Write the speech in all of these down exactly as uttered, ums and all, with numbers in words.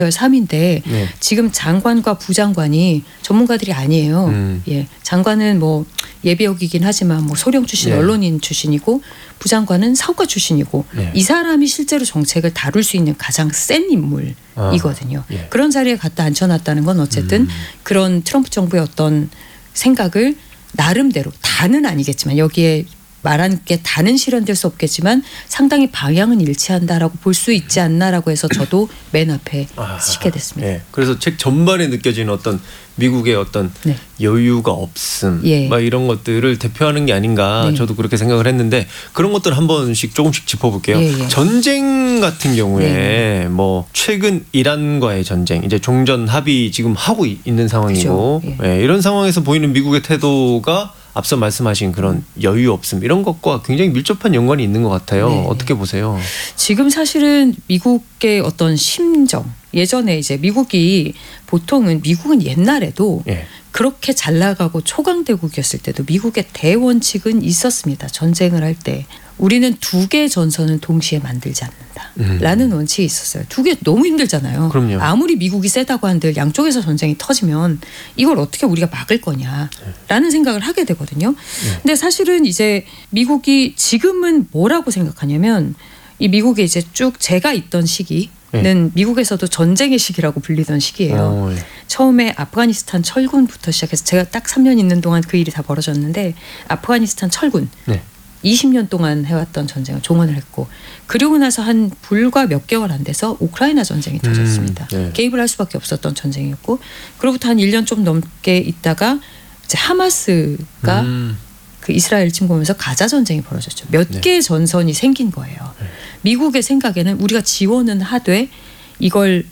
삼 인데 네. 지금 장관과 부장관이 전문가들이 아니에요. 음. 예, 장관은 뭐 예비역이긴 하지만 뭐 소령 출신 네. 언론인 출신이고 부장관은 사업가 출신이고 네. 이 사람이 실제로 정책을 다룰 수 있는 가장 센 인물이거든요. 아, 예. 그런 자리에 갖다 앉혀놨다는 건 어쨌든 음. 그런 트럼프 정부의 어떤 생각을 나름대로 다는 아니겠지만 여기에 말한 게 다는 실현될 수 없겠지만 상당히 방향은 일치한다라고 볼 수 있지 않나라고 해서 저도 맨 앞에 아, 서게 됐습니다. 예. 그래서 책 전반에 느껴지는 어떤 미국의 어떤 네. 여유가 없음, 예. 막 이런 것들을 대표하는 게 아닌가 네. 저도 그렇게 생각을 했는데 그런 것들 한 번씩 조금씩 짚어볼게요. 예, 예. 전쟁 같은 경우에 네. 뭐 최근 이란과의 전쟁, 이제 종전 합의 지금 하고 있는 상황이고 그렇죠. 예. 이런 상황에서 보이는 미국의 태도가 앞서 말씀하신 그런 여유 없음 이런 것과 굉장히 밀접한 연관이 있는 것 같아요. 네. 어떻게 보세요? 지금 사실은 미국의 어떤 심정 예전에 이제 미국이 보통은 미국은 옛날에도 예. 그렇게 잘 나가고 초강대국이었을 때도 미국의 대원칙은 있었습니다. 전쟁을 할 때 우리는 두 개의 전선을 동시에 만들지 않는다라는 음. 원칙이 있었어요. 두 개 너무 힘들잖아요. 그럼요. 아무리 미국이 세다고 한들 양쪽에서 전쟁이 터지면 이걸 어떻게 우리가 막을 거냐라는 생각을 하게 되거든요. 네. 근데 사실은 이제 미국이 지금은 뭐라고 생각하냐면 이 미국에 이제 쭉 제가 있던 시기 는 네. 미국에서도 전쟁의 시기라고 불리던 시기예요. 오, 네. 처음에 아프가니스탄 철군부터 시작해서 제가 딱 삼 년 있는 동안 그 일이 다 벌어졌는데 아프가니스탄 철군 네. 이십 년 동안 해왔던 전쟁을 종언을 했고 그리고 나서 한 불과 몇 개월 안 돼서 우크라이나 전쟁이 음, 터졌습니다. 네. 개입을 할 수밖에 없었던 전쟁이었고 그로부터 한 일 년 좀 넘게 있다가 이제 하마스가 음. 그 이스라엘 침공하면서 가자 전쟁이 벌어졌죠. 몇 네. 개의 전선이 생긴 거예요. 네. 미국의 생각에는 우리가 지원은 하되 이걸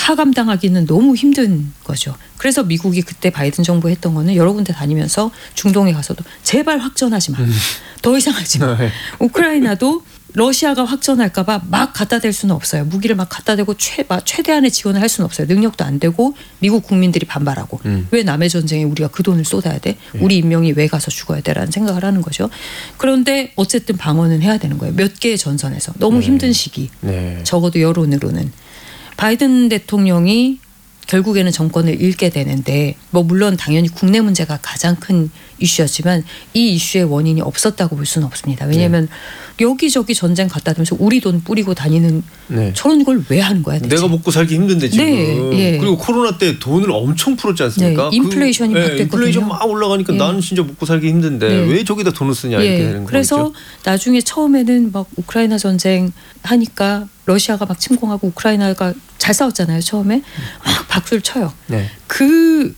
타감당하기는 너무 힘든 거죠. 그래서 미국이 그때 바이든 정부 했던 거는 여러 군데 다니면서 중동에 가서도 제발 확전하지 마. 음. 더 이상 하지 마. 네. 우크라이나도 러시아가 확전할까 봐 막 갖다 댈 수는 없어요. 무기를 막 갖다 대고 최, 최대한의 지원을 할 수는 없어요. 능력도 안 되고 미국 국민들이 반발하고 음. 왜 남의 전쟁에 우리가 그 돈을 쏟아야 돼? 네. 우리 인명이 왜 가서 죽어야 돼라는 생각을 하는 거죠. 그런데 어쨌든 방어는 해야 되는 거예요. 몇 개의 전선에서. 너무 네. 힘든 시기. 네. 적어도 여론으로는. 바이든 대통령이 결국에는 정권을 잃게 되는데 뭐 물론 당연히 국내 문제가 가장 큰 이슈였지만 이 이슈의 원인이 없었다고 볼 수는 없습니다. 왜냐하면 네. 여기저기 전쟁 갖다 대면서 우리 돈 뿌리고 다니는 네. 저런 걸 왜 하는 거야 대체. 내가 먹고 살기 힘든데 지금. 네. 예. 그리고 코로나 때 돈을 엄청 풀었지 않습니까? 네. 인플레이션이 그, 막 됐거든요. 인플레이션 막 올라가니까 예. 나는 진짜 먹고 살기 힘든데 네. 왜 저기다 돈을 쓰냐 이렇게 예. 되는 거죠. 그래서 나중에 처음에는 막 우크라이나 전쟁 하니까 러시아가 막 침공하고 우크라이나가 잘 싸웠잖아요. 처음에 막 박수를 쳐요. 네. 그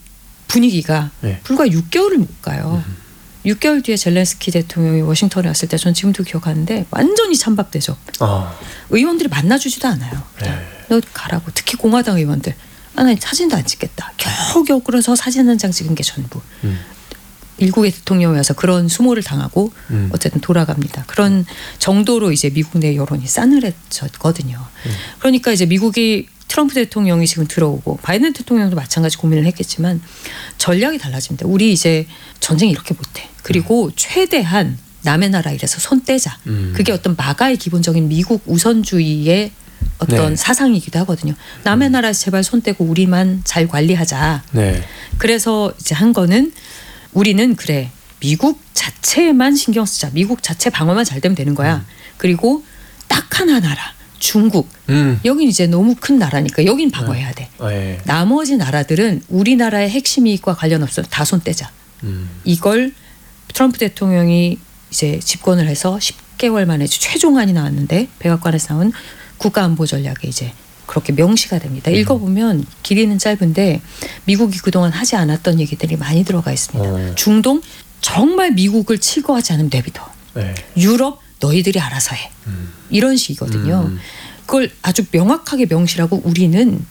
분위기가 네. 불과 육 개월을 못 가요. 음. 육 개월 뒤에 젤렌스키 대통령이 워싱턴에 왔을 때 전 지금도 기억하는데 완전히 찬밥되죠. 아. 의원들이 만나주지도 않아요. 네. 너 가라고. 특히 공화당 의원들. 아, 나 사진도 안 찍겠다. 겨우겨우 끌어서 사진 한 장 찍은 게 전부. 음. 일국의 대통령이 와서 그런 수모를 당하고 음. 어쨌든 돌아갑니다. 그런 정도로 이제 미국 내 여론이 싸늘해졌거든요. 음. 그러니까 이제 미국이 트럼프 대통령이 지금 들어오고 바이든 대통령도 마찬가지 고민을 했겠지만 전략이 달라집니다. 우리 이제 전쟁 이렇게 못해. 그리고 음. 최대한 남의 나라 일에서 손 떼자. 음. 그게 어떤 마가의 기본적인 미국 우선주의의 어떤 네. 사상이기도 하거든요. 남의 음. 나라에서 제발 손 떼고 우리만 잘 관리하자. 네. 그래서 이제 한 거는 우리는 그래 미국 자체만 신경 쓰자. 미국 자체 방어만 잘 되면 되는 거야. 음. 그리고 딱 하나 나라 중국. 음. 여긴 이제 너무 큰 나라니까 여긴 방어해야 돼. 네. 나머지 나라들은 우리나라의 핵심 이익과 관련 없어. 다 손 떼자. 음. 이걸 트럼프 대통령이 이제 집권을 해서 십 개월 만에 최종안이 나왔는데 백악관에서 나온 국가안보 전략에 이제 그렇게 명시가 됩니다. 음. 읽어보면 길이는 짧은데 미국이 그동안 하지 않았던 얘기들이 많이 들어가 있습니다. 어. 중동 정말 미국을 칠 거 하지 않으면 내비둬. 네. 유럽 너희들이 알아서 해. 음. 이런 식이거든요. 음. 그걸 아주 명확하게 명시하고 우리는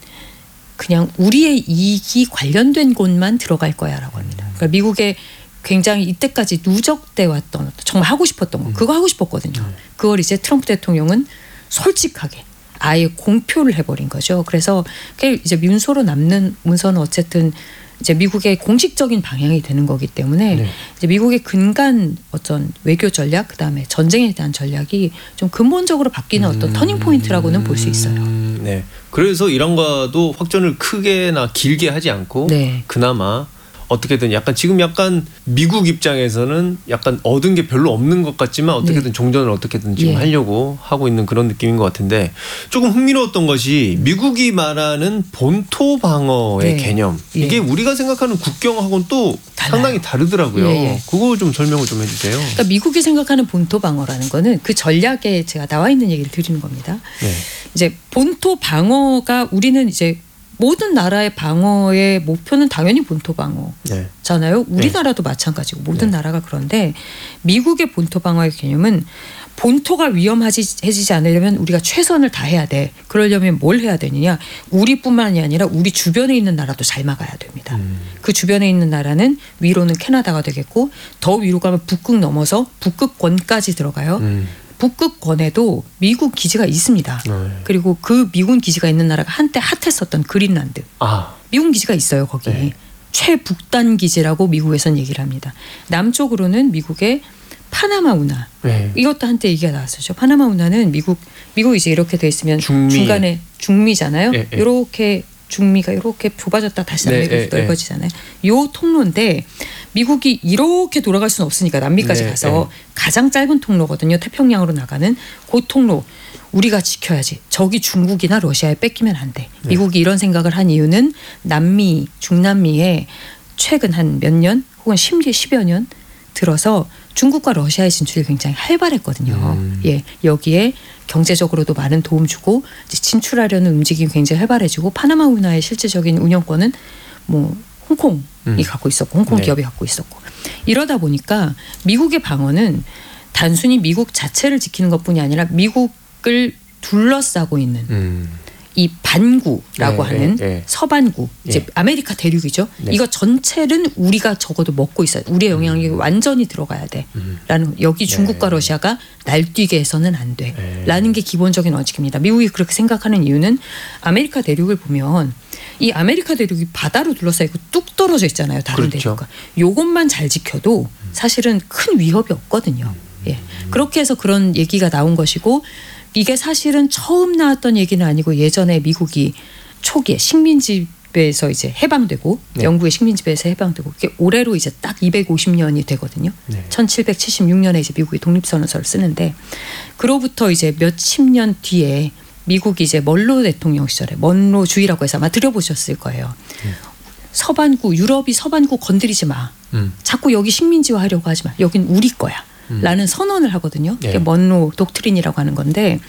그냥 우리의 이익이 관련된 곳만 들어갈 거야 라고 합니다. 그러니까 미국의 굉장히 이때까지 누적돼 왔던 정말 하고 싶었던 거. 음. 그거 하고 싶었거든요. 음. 그걸 이제 트럼프 대통령은 솔직하게 아예 공표를 해버린 거죠. 그래서 이제 문서로 남는 문서는 어쨌든 이제 미국의 공식적인 방향이 되는 거기 때문에 네. 이제 미국의 근간 어떤 외교 전략 그다음에 전쟁에 대한 전략이 좀 근본적으로 바뀌는 음, 어떤 터닝 포인트라고는 볼 수 있어요. 네. 그래서 이란과도 확전을 크게나 길게 하지 않고 네. 그나마 어떻게든 약간 지금 약간 미국 입장에서는 약간 얻은 게 별로 없는 것 같지만 어떻게든 네. 종전을 어떻게든 지금 예. 하려고 하고 있는 그런 느낌인 것 같은데 조금 흥미로웠던 것이 미국이 말하는 본토 방어의 네. 개념 예. 이게 우리가 생각하는 국경하고는 또 달라요. 상당히 다르더라고요. 예. 그거 좀 설명을 좀 해주세요. 그러니까 미국이 생각하는 본토 방어라는 거는 그 전략에 제가 나와 있는 얘기를 드리는 겁니다. 네. 이제 본토 방어가 우리는 이제 모든 나라의 방어의 목표는 당연히 본토 방어잖아요. 네. 우리나라도 네. 마찬가지고 모든 네. 나라가 그런데 미국의 본토 방어의 개념은 본토가 위험해지지 않으려면 우리가 최선을 다해야 돼. 그러려면 뭘 해야 되느냐. 우리뿐만이 아니라 우리 주변에 있는 나라도 잘 막아야 됩니다. 음. 그 주변에 있는 나라는 위로는 캐나다가 되겠고 더 위로 가면 북극 넘어서 북극권까지 들어가요. 음. 북극권에도 미국 기지가 있습니다. 네. 그리고 그 미군 기지가 있는 나라가 한때 핫했었던 그린란드. 아. 미군 기지가 있어요. 거기. 네. 최북단 기지라고 미국에선 얘기를 합니다. 남쪽으로는 미국의 파나마 운하. 네. 이것도 한때 얘기가 나왔었죠. 파나마 운하는 미국 미국 이제 이렇게 돼 있으면 중미. 중간에 중미잖아요. 네. 이렇게 중미가 이렇게 좁아졌다 다시 남미로 네. 넓어지잖아요. 요 통로인데 미국이 이렇게 돌아갈 수는 없으니까 남미까지 네, 가서 네. 가장 짧은 통로거든요. 태평양으로 나가는 그 통로 우리가 지켜야지. 저기 중국이나 러시아에 뺏기면 안 돼. 네. 미국이 이런 생각을 한 이유는 남미, 중남미에 최근 한 몇 년 혹은 십여 년 들어서 중국과 러시아의 진출이 굉장히 활발했거든요. 음. 예, 여기에 경제적으로도 많은 도움 주고 진출하려는 움직임이 굉장히 활발해지고 파나마 운하의 실질적인 운영권은 뭐 홍콩이 음. 갖고 있었고 홍콩 네. 기업이 갖고 있었고 이러다 보니까 미국의 방어는 단순히 미국 자체를 지키는 것뿐이 아니라 미국을 둘러싸고 있는 음. 이 반구라고 네, 하는 네, 네. 서반구 이제 네. 아메리카 대륙이죠. 네. 이거 전체는 우리가 적어도 먹고 있어요. 우리의 영향력이 음. 완전히 들어가야 돼라는 음. 여기 중국과 네. 러시아가 날뛰게 해서는 안 돼라는 네. 게 기본적인 원칙입니다. 미국이 그렇게 생각하는 이유는 아메리카 대륙을 보면 이 아메리카 대륙이 바다로 둘러싸이고 뚝 떨어져 있잖아요. 다른 그렇죠. 대륙과. 요것만 잘 지켜도 사실은 큰 위협이 없거든요. 예. 그렇게 해서 그런 얘기가 나온 것이고 이게 사실은 처음 나왔던 얘기는 아니고 예전에 미국이 초기에 식민지배에서 이제 해방되고 네. 영국의 식민지배에서 해방되고 그게 올해로 이제 딱 이백오십 년이 되거든요. 네. 천칠백칠십육 년에 이제 미국이 독립선언서를 쓰는데 그로부터 이제 몇십 년 뒤에 미국이 이제 먼로 대통령 시절에 먼로주의라고 해서 아마 들어보셨을 거예요. 음. 서반구 유럽이 서반구 건드리지 마. 음. 자꾸 여기 식민지화 하려고 하지 마. 여긴 우리 거야. 음. 라는 선언을 하거든요. 그게 네. 먼로 독트린이라고 하는 건데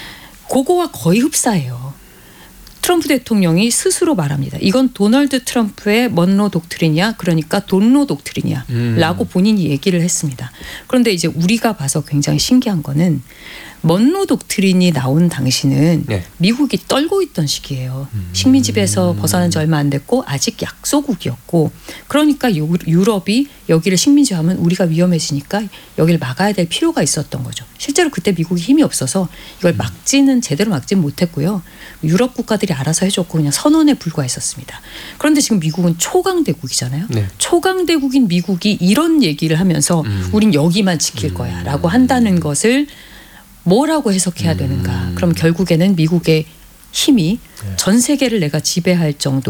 그거와 거의 흡사해요. 트럼프 대통령이 스스로 말합니다. 이건 도널드 트럼프의 먼로 독트린이야. 그러니까 돈로 독트린이야. 음. 라고 본인이 얘기를 했습니다. 그런데 이제 우리가 봐서 굉장히 신기한 거는 먼로 독트린이 나온 당시는 네. 미국이 떨고 있던 시기예요. 음. 식민지배에서 벗어난 지 얼마 안 됐고 아직 약소국이었고 그러니까 유럽이 여기를 식민지화하면 우리가 위험해지니까 여기를 막아야 될 필요가 있었던 거죠. 실제로 그때 미국이 힘이 없어서 이걸 막지는 제대로 막지는 못했고요. 유럽 국가들이 알아서 해줬고 그냥 선언에 불과했었습니다. 그런데 지금 미국은 초강대국이잖아요. 네. 초강대국인 미국이 이런 얘기를 하면서 음. 우린 여기만 지킬 거야 라고 한다는 것을 뭐라고 해석해야 되는가. 음. 그럼 결국에는 미국의 힘이 네. 전 세계를 내가 지배할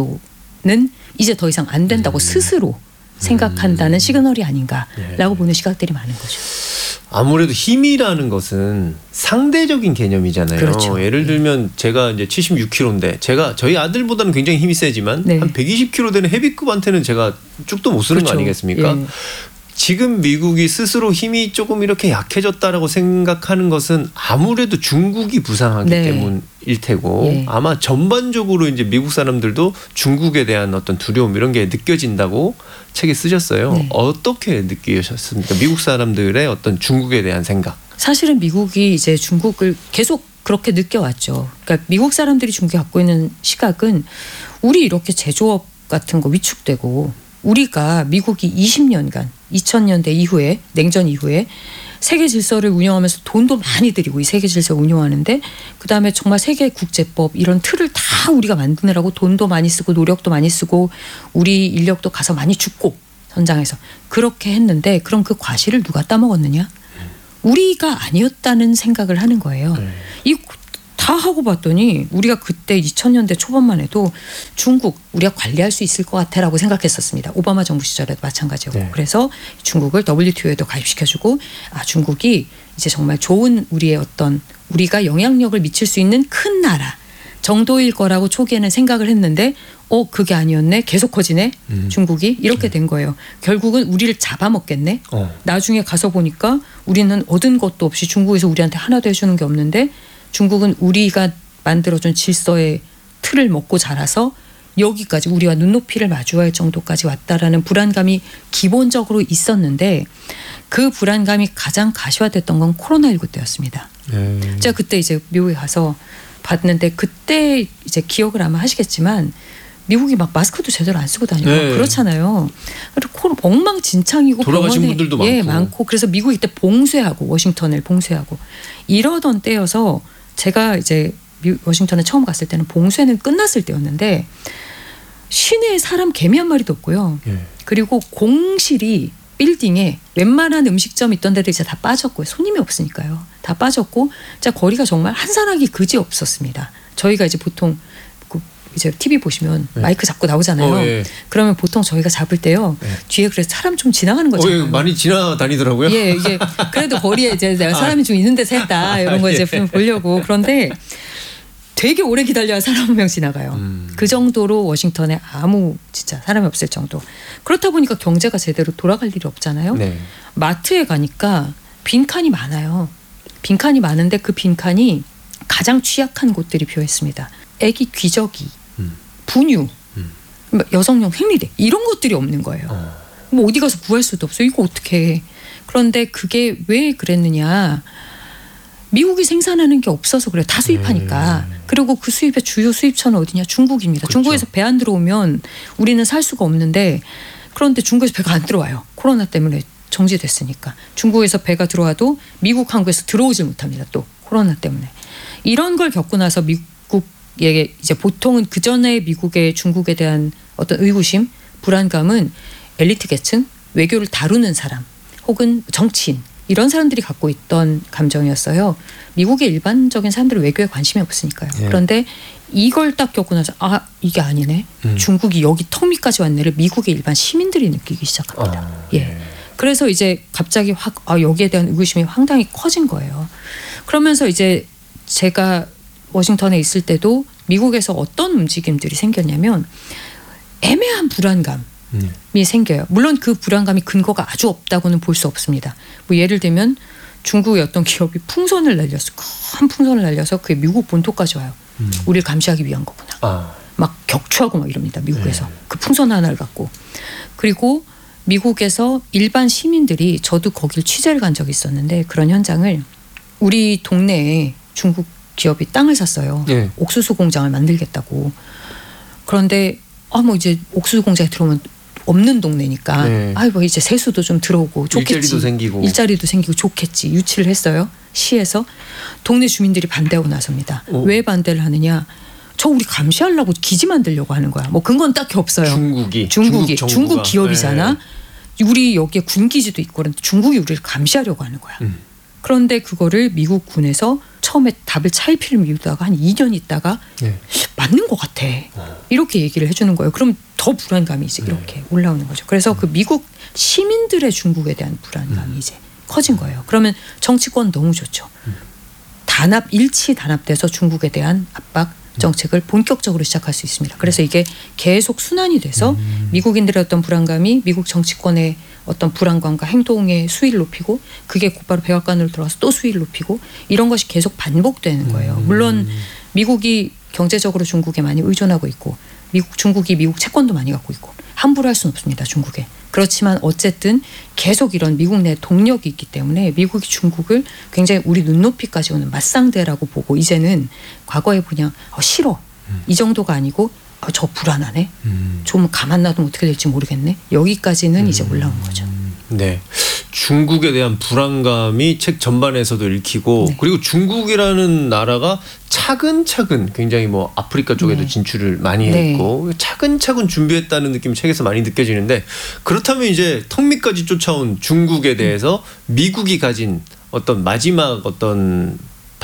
정도는 이제 더 이상 안 된다고 음. 스스로 생각한다는 음. 시그널이 아닌가라고 네. 보는 시각들이 많은 거죠. 아무래도 힘이라는 것은 상대적인 개념이잖아요. 그렇죠. 예를 들면 제가 이제 칠십육 킬로그램인데 제가 저희 아들보다는 굉장히 힘이 세지만 네. 한 백이십 킬로그램 되는 헤비급한테는 제가 쭉도 못 쓰는 그렇죠. 거 아니겠습니까? 예. 지금 미국이 스스로 힘이 조금 이렇게 약해졌다라고 생각하는 것은 아무래도 중국이 부상하기 네. 때문일 테고 네. 아마 전반적으로 이제 미국 사람들도 중국에 대한 어떤 두려움 이런 게 느껴진다고 책에 쓰셨어요. 네. 어떻게 느끼셨습니까? 미국 사람들의 어떤 중국에 대한 생각. 사실은 미국이 이제 중국을 계속 그렇게 느껴왔죠. 그러니까 미국 사람들이 중국에 갖고 있는 시각은 우리 이렇게 제조업 같은 거 위축되고 우리가 미국이 이십 년간 이천 년대 이후에 냉전 이후에 세계 질서를 운영하면서 돈도 많이 들이고 이 세계 질서를 운영하는데 그다음에 정말 세계 국제법 이런 틀을 다 우리가 만드느라고 돈도 많이 쓰고 노력도 많이 쓰고 우리 인력도 가서 많이 죽고 전장에서 그렇게 했는데 그럼 그 과실을 누가 따먹었느냐? 우리가 아니었다는 생각을 하는 거예요. 네. 이 다 다 하고 봤더니 우리가 그때 이천 년대 초반만 해도 중국 우리가 관리할 수 있을 것 같아라고 생각했었습니다. 오바마 정부 시절에도 마찬가지였고. 네. 그래서 중국을 더블유티오에도 가입시켜주고 아 중국이 이제 정말 좋은 우리의 어떤 우리가 영향력을 미칠 수 있는 큰 나라 정도일 거라고 초기에는 생각을 했는데 어 그게 아니었네. 계속 커지네. 음. 중국이 이렇게 된 거예요. 결국은 우리를 잡아먹겠네. 어. 나중에 가서 보니까 우리는 얻은 것도 없이 중국에서 우리한테 하나도 해주는 게 없는데 중국은 우리가 만들어준 질서의 틀을 먹고 자라서 여기까지 우리와 눈높이를 마주할 정도까지 왔다라는 불안감이 기본적으로 있었는데 그 불안감이 가장 가시화됐던 건 코로나십구 때였습니다. 음. 제가 그때 이제 미국에 가서 봤는데 그때 이제 기억을 아마 하시겠지만 미국이 막 마스크도 제대로 안 쓰고 다니고 네. 그렇잖아요. 그리고 엉망진창이고 돌아가신 병원에, 분들도 많고. 예, 많고 그래서 미국이 이때 봉쇄하고 워싱턴을 봉쇄하고 이러던 때여서 제가 이제 워싱턴에 처음 갔을 때는 봉쇄는 끝났을 때였는데 시내에 사람 개미 한 마리도 없고요. 네. 그리고 공실이 빌딩에 웬만한 음식점 있던 데도 이제 다 빠졌고요. 손님이 없으니까요. 다 빠졌고 진짜 거리가 정말 한산하기 그지 없었습니다. 저희가 이제 보통 이제 티비 보시면 네. 마이크 잡고 나오잖아요. 어, 예. 그러면 보통 저희가 잡을 때요. 네. 뒤에 그래서 사람 좀 지나가는 거죠. 어, 예. 많이 지나다니더라고요. 예, 이게 그래도 거리에 이제 내가 사람이 아, 좀 있는 데서 했다 이런 거 예. 이제 보려고. 그런데 되게 오래 기다려야 사람 한 명 지나가요. 음. 그 정도로 워싱턴에 아무 진짜 사람이 없을 정도. 그렇다 보니까 경제가 제대로 돌아갈 일이 없잖아요. 네. 마트에 가니까 빈칸이 많아요. 빈칸이 많은데 그 빈칸이 가장 취약한 곳들이 비어 있습니다. 애기 귀저귀, 음. 분유, 음. 여성용 생리대 이런 것들이 없는 거예요. 어. 뭐 어디 가서 구할 수도 없어요. 이거 어떻게 해. 그런데 그게 왜 그랬느냐. 미국이 생산하는 게 없어서 그래요. 다 수입하니까. 음. 그리고 그 수입의 주요 수입처는 어디냐. 중국입니다. 그렇죠. 중국에서 배 안 들어오면 우리는 살 수가 없는데 그런데 중국에서 배가 안 들어와요. 코로나 때문에 정지됐으니까. 중국에서 배가 들어와도 미국 항구에서 들어오질 못합니다. 또 코로나 때문에. 이런 걸 겪고 나서 미국에 이제 보통은 그 전에 미국의 중국에 대한 어떤 의구심, 불안감은 엘리트 계층, 외교를 다루는 사람, 혹은 정치인 이런 사람들이 갖고 있던 감정이었어요. 미국의 일반적인 사람들은 외교에 관심이 없으니까요. 예. 그런데 이걸 딱 겪고 나서 아 이게 아니네. 음. 중국이 여기 턱 밑까지 왔네를 미국의 일반 시민들이 느끼기 시작합니다. 아, 예. 예. 그래서 이제 갑자기 확 아, 여기에 대한 의구심이 상당히 커진 거예요. 그러면서 이제 제가 워싱턴에 있을 때도 미국에서 어떤 움직임들이 생겼냐면 애매한 불안감이 음. 생겨요. 물론 그 불안감이 근거가 아주 없다고는 볼 수 없습니다. 뭐 예를 들면 중국의 어떤 기업이 풍선을 날렸어. 큰 풍선을 날려서 그게 미국 본토까지 와요. 음. 우리를 감시하기 위한 거구나. 아. 막 격추하고 막 이럽니다. 미국에서. 네. 그 풍선 하나를 갖고. 그리고 미국에서 일반 시민들이 저도 거길 취재를 간 적이 있었는데 그런 현장을 우리 동네에 중국 기업이 땅을 샀어요. 네. 옥수수 공장을 만들겠다고. 그런데 아 뭐 이제 옥수수 공장에 들어오면 없는 동네니까 네. 아이 뭐 이제 세수도 좀 들어오고 좋겠지. 일자리도 생기고. 일자리도 생기고 좋겠지. 유치를 했어요. 시에서. 동네 주민들이 반대하고 나섭니다. 오. 왜 반대를 하느냐. 저 우리 감시하려고 기지 만들려고 하는 거야. 뭐 근거는 딱히 없어요. 중국이. 중국이. 중국, 중국 기업이잖아. 네. 우리 여기에 군기지도 있고 그런데 중국이 우리를 감시하려고 하는 거야. 음. 그런데 그거를 미국 군에서 처음에 답을 차일피일 미루다가 한 이 년 있다가 네. 맞는 것 같아. 어. 이렇게 얘기를 해주는 거예요. 그럼 더 불안감이 이제 이렇게 네. 올라오는 거죠. 그래서 음. 그 미국 시민들의 중국에 대한 불안감이 음. 이제 커진 거예요. 그러면 정치권 너무 좋죠. 음. 단합, 일치 단합돼서 중국에 대한 압박 정책을 본격적으로 시작할 수 있습니다. 그래서 이게 계속 순환이 돼서 음. 미국인들의 어떤 불안감이 미국 정치권의 어떤 불안감과 행동의 수위를 높이고 그게 곧바로 백악관으로 들어와서 또 수위를 높이고 이런 것이 계속 반복되는 거예요. 물론 미국이 경제적으로 중국에 많이 의존하고 있고 미국 중국이 미국 채권도 많이 갖고 있고 함부로 할 수는 없습니다. 중국에. 그렇지만 어쨌든 계속 이런 미국 내 동력이 있기 때문에 미국이 중국을 굉장히 우리 눈높이까지 오는 맞상대라고 보고 이제는 과거에 그냥 어, 싫어 음. 이 정도가 아니고 어, 저 불안하네. 음. 좀 가만 놔두면 어떻게 될지 모르겠네. 여기까지는 음. 이제 올라온 거죠. 네. 중국에 대한 불안감이 책 전반에서도 읽히고 네. 그리고 중국이라는 나라가 차근차근 굉장히 뭐 아프리카 쪽에도 네. 진출을 많이 네. 했고 차근차근 준비했다는 느낌이 책에서 많이 느껴지는데 그렇다면 이제 턱 밑까지 쫓아온 중국에 대해서 미국이 가진 어떤 마지막 어떤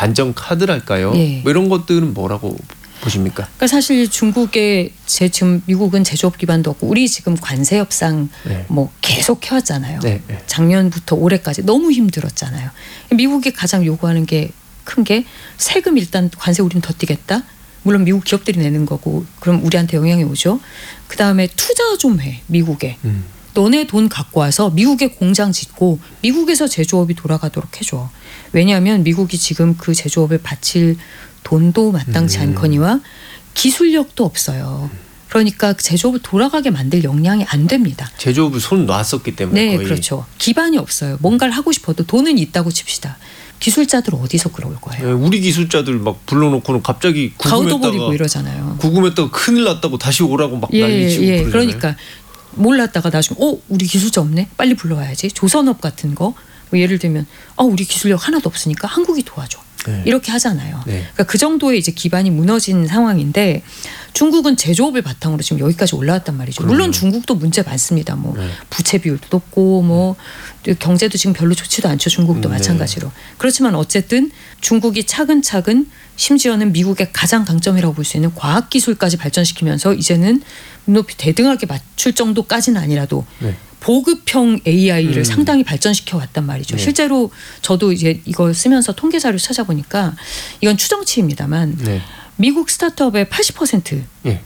반전 카드랄까요? 예. 뭐 이런 것들은 뭐라고 보십니까? 그러니까 사실 중국의 제 지금 미국은 제조업 기반도 없고 우리 지금 관세 협상 네. 뭐 계속 해왔잖아요. 네. 네. 작년부터 올해까지 너무 힘들었잖아요. 미국이 가장 요구하는 게 큰 게 세금 일단 관세 우리는 더 띄겠다. 물론 미국 기업들이 내는 거고 그럼 우리한테 영향이 오죠. 그 다음에 투자 좀 해 미국에. 음. 너네 돈 갖고 와서 미국에 공장 짓고 미국에서 제조업이 돌아가도록 해줘. 왜냐하면 미국이 지금 그 제조업을 바칠 돈도 마땅치 음. 않거니와 기술력도 없어요. 그러니까 제조업을 돌아가게 만들 역량이 안 됩니다. 제조업을 손 놨었기 때문에. 네, 거의. 그렇죠. 기반이 없어요. 뭔가를 하고 싶어도 돈은 있다고 칩시다. 기술자들 어디서 끌어올 거예요? 네, 우리 기술자들 막 불러놓고는 갑자기 가둬버리고 이러잖아요. 구금했다가 큰일 났다고 다시 오라고 막 예, 난리치고 예, 그러잖아요. 그러니까 몰랐다가 나중에 어 우리 기술자 없네 빨리 불러와야지. 조선업 같은 거 뭐 예를 들면 어 우리 기술력 하나도 없으니까 한국이 도와줘. 네. 이렇게 하잖아요. 네. 그러니까 그 정도의 이제 기반이 무너진 상황인데 중국은 제조업을 바탕으로 지금 여기까지 올라왔단 말이죠. 그럼요. 물론 중국도 문제 많습니다. 뭐 네. 부채 비율도 높고 뭐 네. 경제도 지금 별로 좋지도 않죠. 중국도 네. 마찬가지로. 그렇지만 어쨌든 중국이 차근차근 심지어는 미국의 가장 강점이라고 볼 수 있는 과학기술까지 발전시키면서 이제는 높이 대등하게 맞출 정도까지는 아니라도 네. 보급형 에이아이를 음. 상당히 발전시켜 왔단 말이죠. 네. 실제로 저도 이제 이걸 쓰면서 통계 자료 찾아보니까 이건 추정치입니다만 네. 미국 스타트업의 팔십 퍼센트는 네.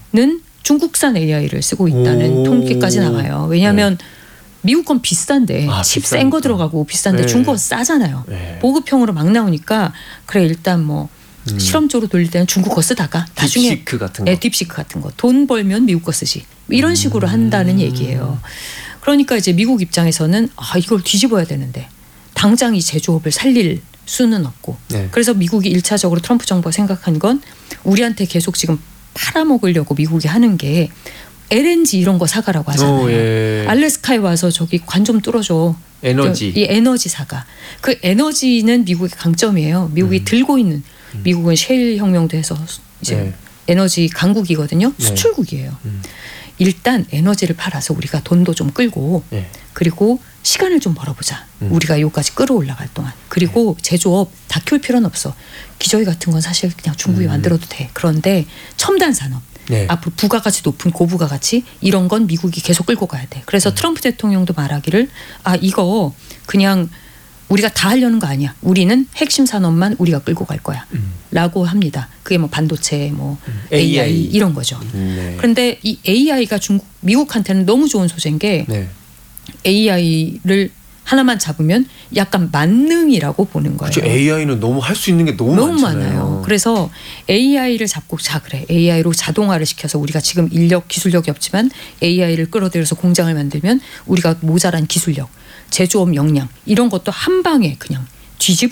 중국산 에이아이를 쓰고 있다는 통계까지 나와요. 왜냐하면 네. 미국 건 비싼데 아, 칩 센 거 들어가고 비싼데 네. 중국은 싸잖아요. 네. 보급형으로 막 나오니까 그래 일단 뭐 음. 실험적으로 돌릴 때는 중국 거 쓰다가 나중에 딥시크 같은 거. 네, 딥시크 같은 거 돈 벌면 미국 거 쓰지 이런 식으로 음. 한다는 얘기예요. 그러니까 이제 미국 입장에서는 아 이걸 뒤집어야 되는데 당장 이 제조업을 살릴 수는 없고 네. 그래서 미국이 일차적으로 트럼프 정부가 생각한 건 우리한테 계속 지금 팔아먹으려고 미국이 하는 게 엘엔지 이런 거 사가라고 하잖아요. 오, 예. 알래스카에 와서 저기 관 좀 뚫어줘. 에너지. 이 에너지 사가. 그 에너지는 미국의 강점이에요. 미국이 음. 들고 있는 미국은 셰일 혁명도 해서 이제 네. 에너지 강국이거든요. 네. 수출국이에요. 음. 일단 에너지를 팔아서 우리가 돈도 좀 끌고 네. 그리고 시간을 좀 벌어보자. 음. 우리가 여기까지 끌어올라갈 동안. 그리고 네. 제조업 다 키울 필요는 없어. 기저귀 같은 건 사실 그냥 중국이 음. 만들어도 돼. 그런데 첨단 산업. 네. 앞으로 부가가치 높은 고부가가치 이런 건 미국이 계속 끌고 가야 돼. 그래서 음. 트럼프 대통령도 말하기를 아 이거 그냥 우리가 다 하려는 거 아니야. 우리는 핵심 산업만 우리가 끌고 갈 거야. 음. 라고 합니다. 그게 뭐 반도체, 뭐 음. 에이아이. 에이아이 이런 거죠. 네. 그런데 이 에이아이가 중국, 미국한테는 너무 좋은 소재인 게 네. 에이아이를 하나만 잡으면 약간 만능이라고 보는 거예요. 그렇죠. 에이아이는 너무 할 수 있는 게 너무, 너무 많잖아요. 많아요. 그래서 에이아이를 잡고 자 그래 에이아이로 자동화를 시켜서 우리가 지금 인력 기술력이 없지만 에이아이를 끌어들여서 공장을 만들면 우리가 모자란 기술력 제조업 역량 이런 것도 한 방에 그냥 뒤집을